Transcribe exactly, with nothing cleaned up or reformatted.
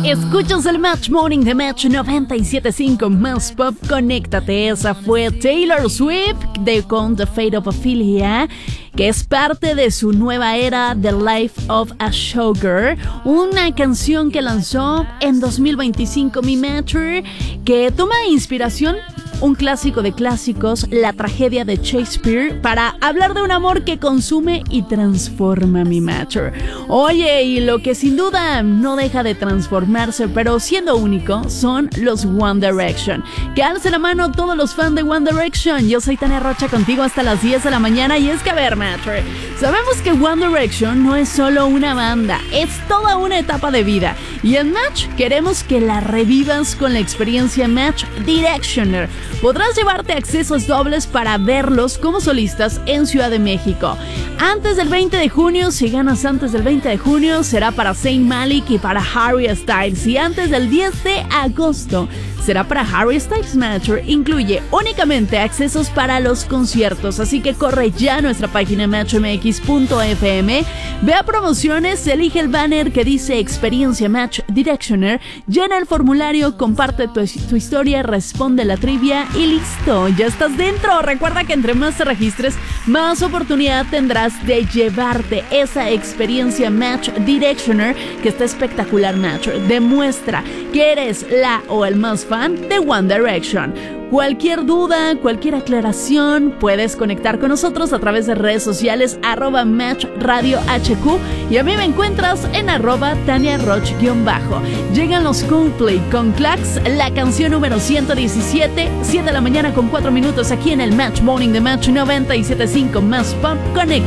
Escuchas el Match Morning de Match noventa y siete punto cinco más pop. Conéctate. Esa fue Taylor Swift de con The Fate of Ophelia, que es parte de su nueva era The Life of a Showgirl, una canción que lanzó en dos mil veinticinco mi Matcher, que toma inspiración un clásico de clásicos, la tragedia de Shakespeare, para hablar de un amor que consume y transforma mi Matcher. Oye, y lo que sin duda no deja de transformarse, pero siendo único, son los One Direction. Que alce la mano todos los fans de One Direction. Yo soy Tania Rocha, contigo hasta las diez de la mañana. Y es que, a ver, Matcher, sabemos que One Direction no es solo una banda, es toda una etapa de vida. Y en Match queremos que la revivas con la experiencia Match Directioner. Podrás llevarte accesos dobles para verlos como solistas en Ciudad de México. Antes del veinte de junio, si ganas antes del veinte de junio, será para Zayn Malik y para Harry Styles. Y antes del diez de agosto, será para Harry Styles Matcher. Incluye únicamente accesos para los conciertos. Así que corre ya a nuestra página match m x punto f m. Ve a promociones, elige el banner que dice Experiencia Match Directioner, llena el formulario, comparte tu, tu historia, responde la trivia y listo, ya estás dentro. Recuerda que entre más te registres, más oportunidad tendrás de llevarte esa experiencia Match Directioner, que está espectacular. Matcher, demuestra que eres la o el más fan de One Direction. Cualquier duda, cualquier aclaración, puedes conectar con nosotros a través de redes sociales, arroba Match Radio H Q, y a mí me encuentras en arroba Tania Roch-bajo. Llegan los Coldplay con Clax, la canción número ciento diecisiete, siete de la mañana con cuatro minutos aquí en el Match Morning de Match noventa y siete punto cinco más pop. Conecta.